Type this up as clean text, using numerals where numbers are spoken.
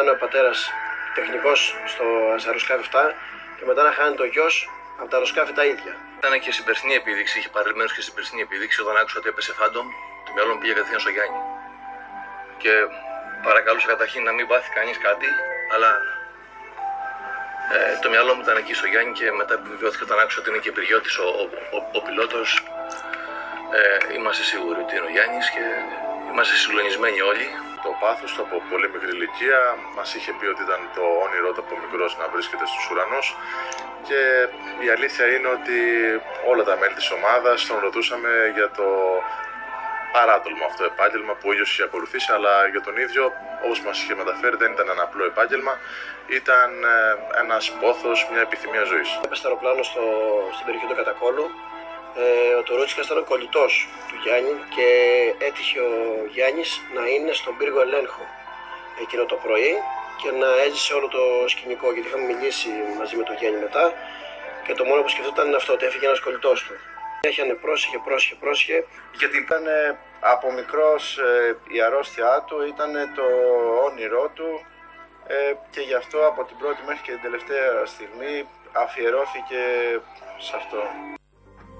είναι ο πατέρας τεχνικός στο αεροσκάφη 7 και μετά να χάνει το γιος από τα αεροσκάφη τα ίδια. Ήταν και στην περσινή επίδειξη, είχε παρελειμμένος και στην περσινή επίδειξη. Όταν άκουσα ότι έπεσε Phantom, το μυαλό μου πήγε κατευθείαν στο Γιάννη. Και παρακαλούσα καταρχήν να μην πάθει κανείς κάτι, αλλά το μυαλό μου ήταν εκεί στο Γιάννη και μετά επιβεβαιώθηκε όταν άκουσα ότι είναι και πυριώτης ο πιλότος. Είμαστε σίγουροι ότι είναι ο Γιάννης και είμαστε συγκλονισμένοι όλοι. Το πάθος του από πολύ μικρή ηλικία μας είχε πει ότι ήταν το όνειρό του από μικρός να βρίσκεται στους ουρανούς και η αλήθεια είναι ότι όλα τα μέλη της ομάδας τον ρωτούσαμε για το παράτολμο αυτό επάγγελμα που ο ίδιος είχε ακολουθήσει, αλλά για τον ίδιο, όπως μας είχε μεταφέρει, δεν ήταν ένα απλό επάγγελμα, ήταν ένας πόθος, μια επιθυμία ζωής. Έπεσε το αεροπλάνο στην περιοχή του Κατακόλου. Ο Τουρούτσικας ήταν ο κολλητός του Γιάννη και έτυχε ο Γιάννης να είναι στον πύργο ελέγχου εκείνο το πρωί και να έζησε όλο το σκηνικό, γιατί είχαμε μιλήσει μαζί με τον Γιάννη μετά και το μόνο που σκεφτόταν είναι αυτό, ότι έφυγε ένας κολλητός του. Έχανε πρόσεχε, γιατί ήταν από μικρός η αρρώστια του, ήταν το όνειρό του και γι' αυτό από την πρώτη μέχρι και την τελευταία στιγμή αφιερώθηκε σε αυτό.